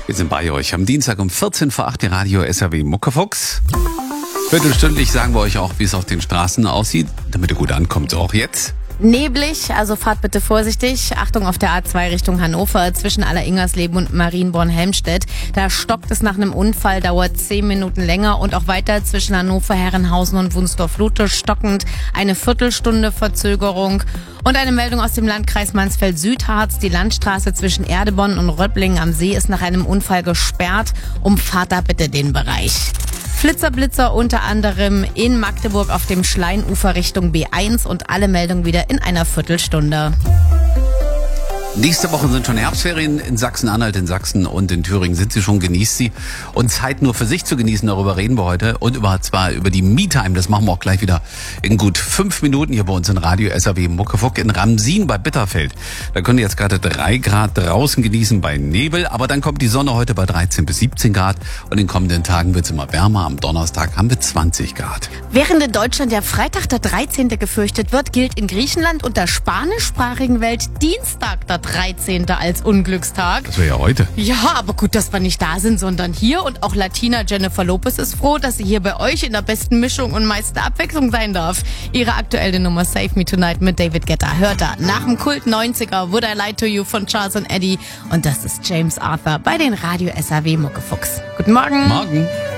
Wir sind bei euch am Dienstag um 14 vor 8 die Radio SAW Muckefuchs. Viertelstündlich sagen wir euch auch, wie es auf den Straßen aussieht, damit ihr gut ankommt, so auch jetzt. Neblig, also fahrt bitte vorsichtig. Achtung auf der A2 Richtung Hannover zwischen Aller-Ingersleben und Marienborn-Helmstedt. Da stockt es nach einem Unfall, dauert 10 Minuten länger und auch weiter zwischen Hannover, Herrenhausen und Wunsdorf-Lute stockend eine Viertelstunde Verzögerung. Und eine Meldung aus dem Landkreis Mansfeld-Südharz. Die Landstraße zwischen Erdebonn und Röttlingen am See ist nach einem Unfall gesperrt. Umfahrt da bitte den Bereich. Flitzer-Blitzer unter anderem in Magdeburg auf dem Schleinufer Richtung B1 und alle Meldungen wieder in einer Viertelstunde. Nächste Woche sind schon Herbstferien in Sachsen-Anhalt, in Sachsen und in Thüringen sind sie schon, genießt sie. Und Zeit nur für sich zu genießen, darüber reden wir heute. Und zwar über die Me-Time, das machen wir auch gleich wieder in gut 5 Minuten hier bei uns in Radio SAW Muckefuck in Ramsin bei Bitterfeld. Da können jetzt gerade 3 Grad draußen genießen bei Nebel, aber dann kommt die Sonne heute bei 13 bis 17 Grad und in den kommenden Tagen wird es immer wärmer. Am Donnerstag haben wir 20 Grad. Während in Deutschland der Freitag der 13. gefürchtet wird, gilt in Griechenland und der spanischsprachigen Welt Dienstag der 13. als Unglückstag. Das wäre ja heute. Ja, aber gut, dass wir nicht da sind, sondern hier. Und auch Latina Jennifer Lopez ist froh, dass sie hier bei euch in der besten Mischung und meisten Abwechslung sein darf. Ihre aktuelle Nummer Save Me Tonight mit David Guetta hört er nach dem Kult 90er Would I Lie to You von Charles und Eddie. Und das ist James Arthur bei den Radio SAW Muckefuchs. Guten Morgen. Morgen.